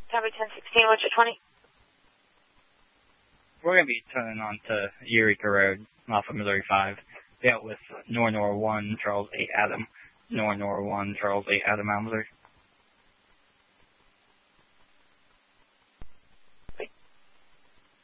Tommy 1016, what's your 20? We're going to be turning on to Eureka Road off of Missouri 5. Dealt with Nor 1, Charles 8 Adam. Nor 1, Charles 8 Adam, Missouri.